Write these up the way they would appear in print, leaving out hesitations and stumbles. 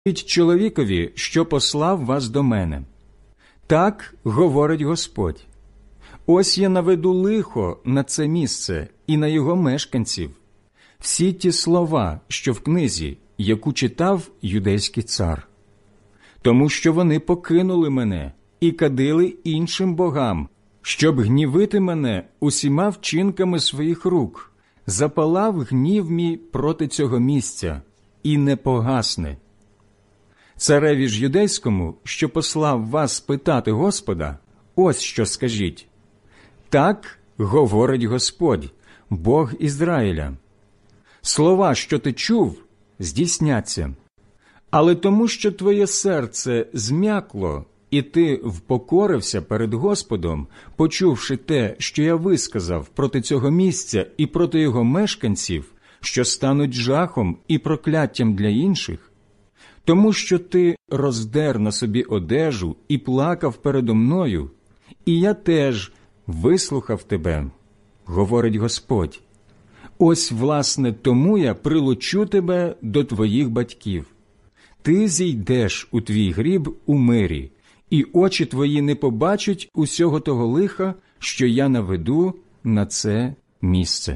чоловікові, що послав вас до мене. Так говорить Господь. Ось я наведу лихо на це місце і на його мешканців. Всі ті слова, що в книзі, яку читав юдейський цар. Тому що вони покинули мене і кадили іншим богам, щоб гнівити мене усіма вчинками своїх рук. Запалав гнів мій проти цього місця і не погасне. Цареві ж юдейському, що послав вас питати Господа, ось що скажіть. Так говорить Господь, Бог Ізраїля. Слова, що ти чув, здійсняться. Але тому, що твоє серце зм'якло, і ти впокорився перед Господом, почувши те, що я висказав проти цього місця і проти його мешканців, що стануть жахом і прокляттям для інших, тому що ти роздер на собі одежу і плакав передо мною, і я теж вислухав тебе, говорить Господь. Ось, власне, тому я прилучу тебе до твоїх батьків. Ти зійдеш у твій гріб у мирі, і очі твої не побачать усього того лиха, що я наведу на це місце.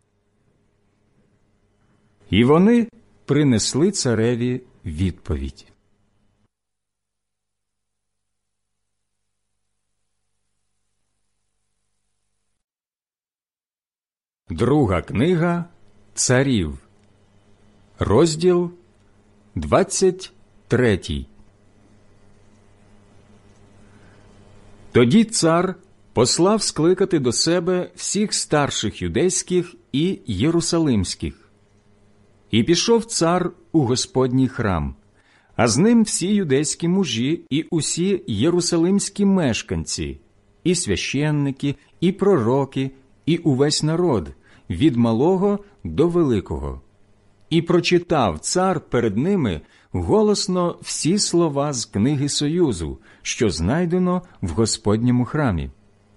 І вони принесли цареві відповідь. Друга книга Царів, розділ 23. Тоді цар послав скликати до себе всіх старших юдейських і єрусалимських. І пішов цар у Господній храм, а з ним всі юдейські мужі і усі єрусалимські мешканці, і священники, і пророки, і увесь народ, від малого до великого. І прочитав цар перед ними голосно всі слова з книги Союзу, що знайдено в Господньому храмі.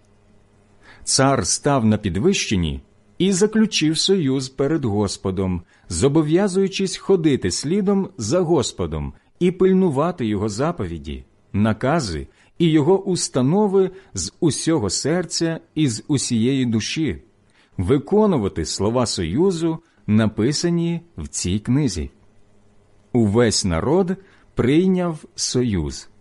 Цар став на підвищенні і заключив союз перед Господом, зобов'язуючись ходити слідом за Господом і пильнувати його заповіді, накази і його установи з усього серця і з усієї душі, виконувати слова союзу, написані в цій книзі. Увесь народ прийняв союз.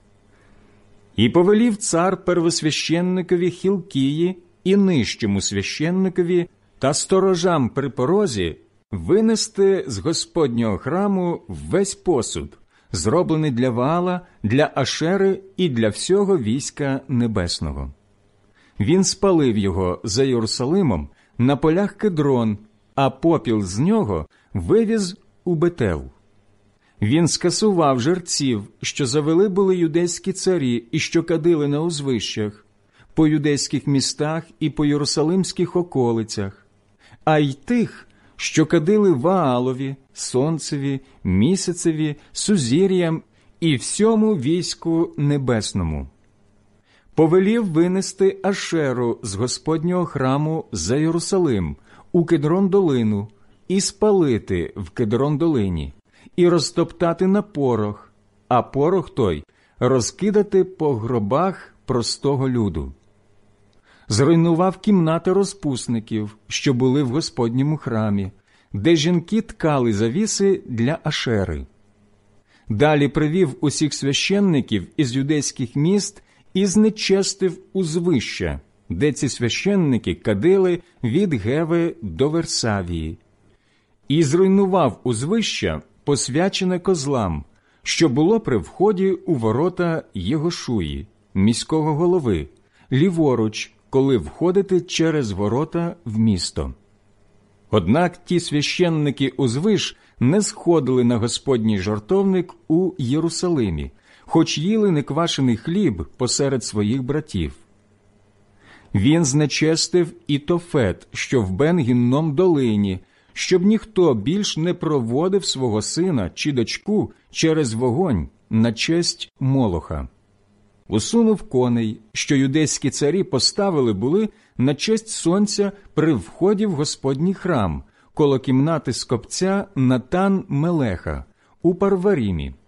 І повелів цар первосвященникові Хілкії і нижчому священникові та сторожам при порозі винести з Господнього храму весь посуд, зроблений для Ваала, для Ашери і для всього війська небесного. Він спалив його за Єрусалимом на полях Кедрон, а попіл з нього вивіз у Бетел. Він скасував жерців, що завели були юдейські царі і що кадили на узвищах, по юдейських містах і по єрусалимських околицях, а й тих, що кадили Ваалові, сонцеві, місяцеві, сузір'ям і всьому війську небесному. Повелів винести Ашеру з Господнього храму за Єрусалим у Кедрон-долину і спалити в Кедрон-долині, і розтоптати на порох, а порох той розкидати по гробах простого люду. Зруйнував кімнати розпусників, що були в Господньому храмі, де жінки ткали завіси для Ашери. Далі привів усіх священників із юдейських міст і знечестив узвища, де ці священники кадили від Геви до Версавії. І зруйнував узвища, посвячене козлам, що було при вході у ворота Єгошуї, міського голови, ліворуч, коли входити через ворота в місто. Однак ті священники узвищ не сходили на Господній жертовник у Єрусалимі, хоч їли неквашений хліб посеред своїх братів. Він знечестив і Тофет, що в Бен-Гінном долині, щоб ніхто більш не проводив свого сина чи дочку через вогонь на честь Молоха. Усунув коней, що юдейські царі поставили були на честь сонця при вході в Господній храм, коло кімнати скопця Натан-Мелеха, у Парварімі,